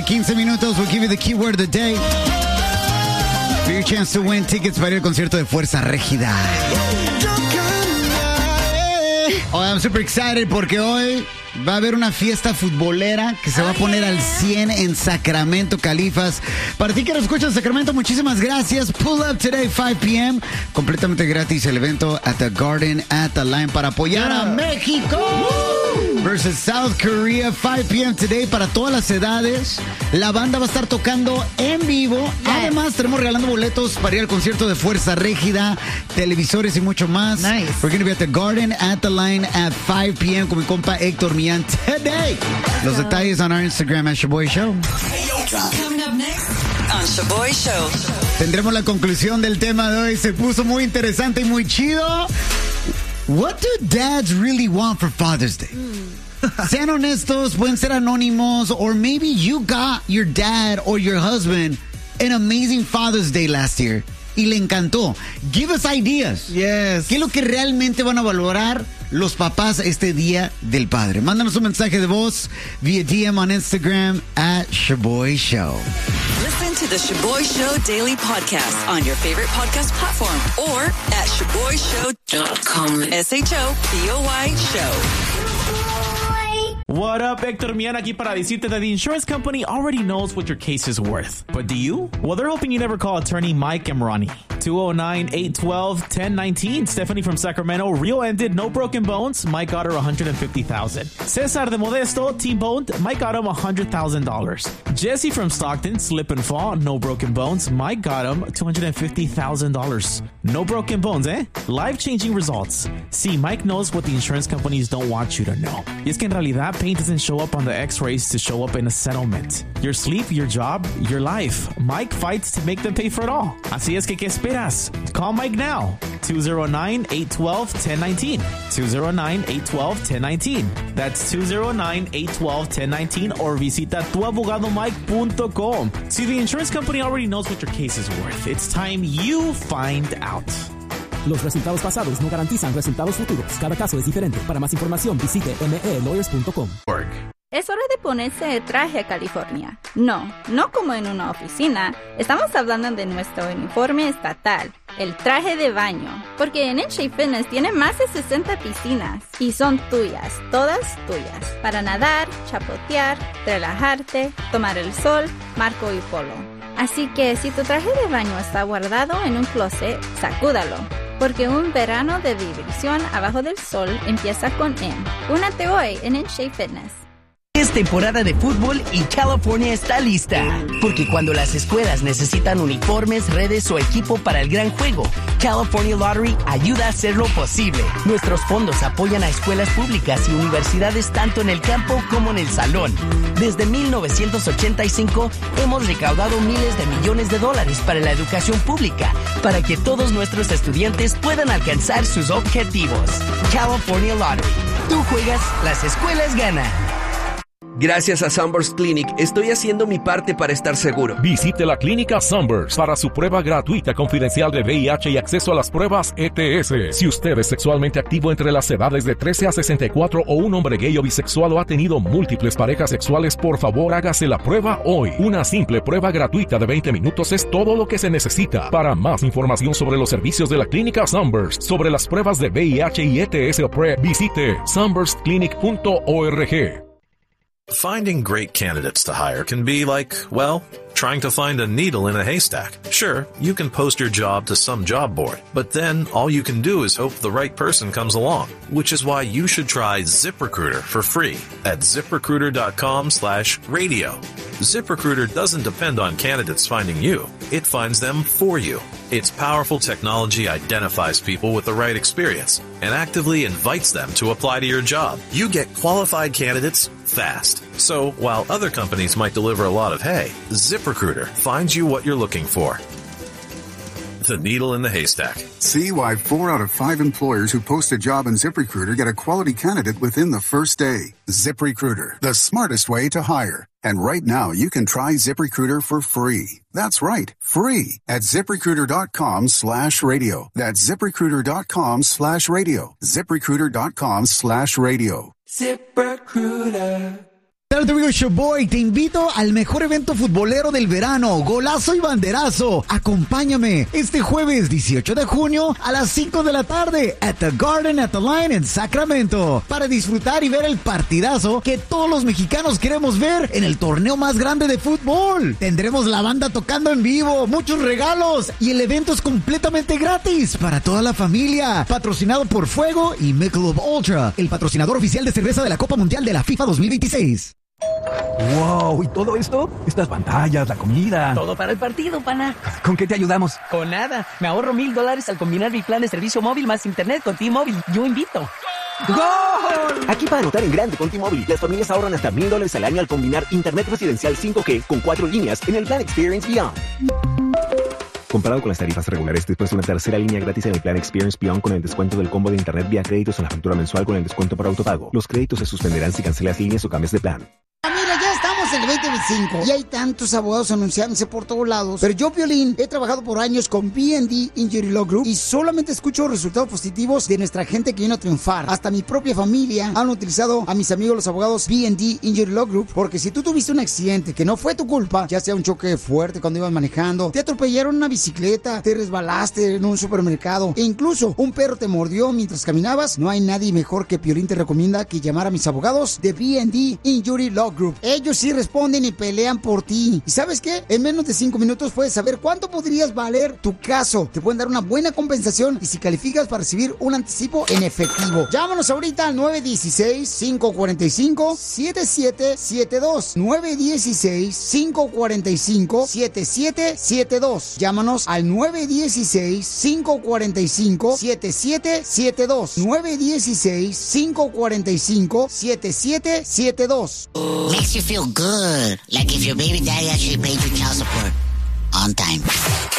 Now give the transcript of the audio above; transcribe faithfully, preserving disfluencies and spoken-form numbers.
tarde, quince minutos. We'll give you the keyword of the day. For your chance to win tickets para el concierto de Fuerza Régida. Oh, I'm super excited porque hoy va a haber una fiesta futbolera que se va a poner al cien en Sacramento, Califas. Para ti que nos escuchas en Sacramento, muchísimas gracias. Pull up today, five p.m. Completamente gratis el evento at the Garden at the Line para apoyar yeah. a México Woo! versus South Korea. five p.m. today para todas las edades. La banda va a estar tocando en vivo. Yes. Además, tenemos regalando boletos para ir al concierto de Fuerza Régida, televisores y mucho más. Nice. We're going to be at the Garden at the Line at five p.m. con mi compa Héctor Millán today. Los detalles on our Instagram at Shaboy Show. Coming up next on Shaboy Show. Tendremos la conclusión del tema de hoy. Se puso muy interesante y muy chido. What do dads really want for Father's Day? Sean honestos, pueden ser anónimos, or maybe you got your dad or your husband an amazing Father's Day last year y le encantó. Give us ideas. Yes. ¿Qué es lo que realmente van a valorar los papás este Día del Padre? Mándanos un mensaje de voz vía D M on Instagram at Shaboy Show. Listen to the Shaboy Show Daily Podcast on your favorite podcast platform or at shaboy show dot com. S H O B O Y Show. What up, Héctor Millán aquí para decirte that the insurance company already knows what your case is worth. But do you? Well, they're hoping you never call attorney Mike Emrani. two oh nine, eight one two, one oh one nine. Stephanie from Sacramento, rear-ended, no broken bones. Mike got her one hundred fifty thousand dollars. Cesar de Modesto, T-boned. Mike got him one hundred thousand dollars. Jesse from Stockton, slip and fall, no broken bones. Mike got him two hundred fifty thousand dollars. No broken bones, eh? Life-changing results. See, Mike knows what the insurance companies don't want you to know. Y es que en realidad, pain doesn't show up on the x-rays to show up in a settlement. Your sleep, your job, your life. Mike fights to make them pay for it all. Así es que, ¿qué esperas? Call Mike now. two oh nine, eight one two, one oh one nine. two oh nine, eight one two, one oh one nine. That's two oh nine, eight one two, one oh one nine or visita tu abogado mike dot com. See, the insurance company already knows what your case is worth. It's time you find out. Los resultados pasados no garantizan resultados futuros. Cada caso es diferente. Para más información, visite m e lawyers punto com. Es hora de ponerse el traje a California. No, no como en una oficina. Estamos hablando de nuestro uniforme estatal, el traje de baño. Porque en N J Fitness tiene más de sesenta piscinas y son tuyas, todas tuyas. Para nadar, chapotear, relajarte, tomar el sol, marco y polo. Así que si tu traje de baño está guardado en un closet, sacúdalo. Porque un verano de diversión abajo del sol empieza con N. Únete hoy en N J Fitness. Es temporada de fútbol y California está lista. Porque cuando las escuelas necesitan uniformes, redes o equipo para el gran juego, California Lottery ayuda a hacerlo posible. Nuestros fondos apoyan a escuelas públicas y universidades tanto en el campo como en el salón. Desde mil novecientos ochenta y cinco hemos recaudado miles de millones de dólares para la educación pública, para que todos nuestros estudiantes puedan alcanzar sus objetivos. California Lottery. Tú juegas, las escuelas ganan. Gracias a Sunburst Clinic, estoy haciendo mi parte para estar seguro. Visite la clínica Sunburst para su prueba gratuita confidencial de V I H y acceso a las pruebas E T S. Si usted es sexualmente activo entre las edades de trece a sesenta y cuatro o un hombre gay o bisexual o ha tenido múltiples parejas sexuales, por favor hágase la prueba hoy. Una simple prueba gratuita de veinte minutos es todo lo que se necesita. Para más información sobre los servicios de la clínica Sunburst, sobre las pruebas de V I H y E T S o P R E, visite sunburst clinic punto org. Finding great candidates to hire can be like, well, trying to find a needle in a haystack. Sure, you can post your job to some job board, but then all you can do is hope the right person comes along, which is why you should try ZipRecruiter for free at ZipRecruiter.com slash radio. ZipRecruiter doesn't depend on candidates finding you. It finds them for you. Its powerful technology identifies people with the right experience and actively invites them to apply to your job. You get qualified candidates fast. So while other companies might deliver a lot of hay, ZipRecruiter finds you what you're looking for. The needle in the haystack. See why four out of five employers who post a job in ZipRecruiter get a quality candidate within the first day. ZipRecruiter, the smartest way to hire. And right now, you can try ZipRecruiter for free. That's right, free at ZipRecruiter.com slash radio. That's ZipRecruiter.com slash radio. ZipRecruiter.com slash radio. ZipRecruiter. Hola, te digo Showboy, te invito al mejor evento futbolero del verano, Golazo y Banderazo. Acompáñame este jueves dieciocho de junio a las cinco de la tarde at the Garden at the Line en Sacramento para disfrutar y ver el partidazo que todos los mexicanos queremos ver en el torneo más grande de fútbol. Tendremos la banda tocando en vivo, muchos regalos y el evento es completamente gratis para toda la familia. Patrocinado por Fuego y Michelob Ultra, el patrocinador oficial de cerveza de la Copa Mundial de la FIFA dos mil veintiséis. ¡Wow! ¿Y todo esto? Estas pantallas, la comida... Todo para el partido, pana. ¿Con qué te ayudamos? Con nada. Me ahorro mil dólares al combinar mi plan de servicio móvil más internet con T-Mobile. Yo invito. ¡Gol! Aquí para anotar en grande con T-Mobile, las familias ahorran hasta mil dólares al año al combinar internet residencial cinco G con cuatro líneas en el plan Experience Beyond. Comparado con las tarifas regulares, después de una tercera línea gratis en el plan Experience Beyond con el descuento del combo de internet vía créditos en la factura mensual con el descuento por autopago. Los créditos se suspenderán si cancelas líneas o cambias de plan. Mira, ya estamos en el veinte veinticinco y hay tantos abogados anunciándose por todos lados. Pero yo, Piolín, he trabajado por años con B and D Injury Law Group y solamente escucho resultados positivos de nuestra gente que viene a triunfar. Hasta mi propia familia han utilizado a mis amigos los abogados B and D Injury Law Group, porque si tú tuviste un accidente que no fue tu culpa, ya sea un choque fuerte cuando ibas manejando, te atropellaron una bicicleta, te resbalaste en un supermercado e incluso un perro te mordió mientras caminabas, no hay nadie mejor que Piolín te recomienda que llamar a mis abogados de B and D Injury Law Group. Ellos sí responden y pelean por ti. ¿Y sabes qué? En menos de cinco minutos puedes saber cuánto podrías valer tu caso. Te pueden dar una buena compensación y si calificas para recibir un anticipo en efectivo. Llámanos ahorita al nueve uno seis, cinco cuatro cinco, siete siete siete dos. nueve uno seis, cinco cuatro cinco, siete siete siete dos. Llámanos al nueve uno seis, cinco cuatro cinco, siete siete siete dos. nueve uno seis, cinco cuatro cinco, siete siete siete dos. Makes you feel good, like if your baby daddy actually paid your child support on time.